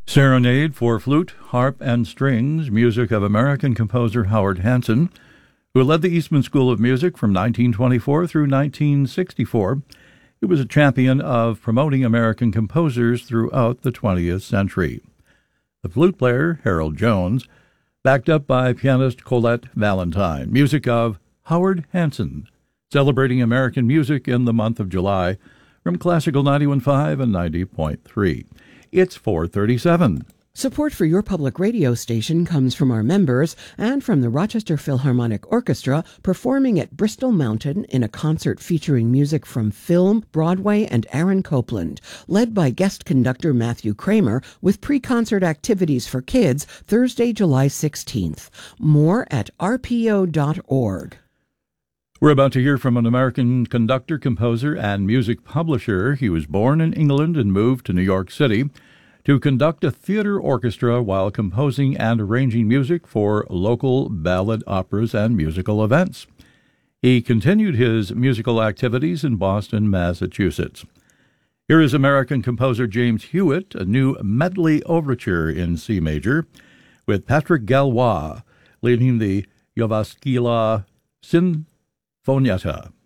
Serenade for Flute, Harp, and Strings, music of American composer Howard Hanson, who led the Eastman School of Music from 1924 through 1964. He was a champion of promoting American composers throughout the 20th century. The flute player, Harold Jones, backed up by pianist Colette Valentine, music of Howard Hanson, celebrating American music in the month of July from Classical 91.5 and 90.3. It's 4:37. Support for your public radio station comes from our members and from the Rochester Philharmonic Orchestra performing at Bristol Mountain in a concert featuring music from film, Broadway, and Aaron Copland, led by guest conductor Matthew Kramer, with pre-concert activities for kids Thursday, July 16th. More at rpo.org. We're about to hear from an American conductor, composer, and music publisher. He was born in England and moved to New York City to conduct a theater orchestra while composing and arranging music for local ballad operas and musical events. He continued his musical activities in Boston, Massachusetts. Here is American composer James Hewitt, a new medley overture in C major, with Patrick Gallois leading the Jyväskylä Sinfonietta.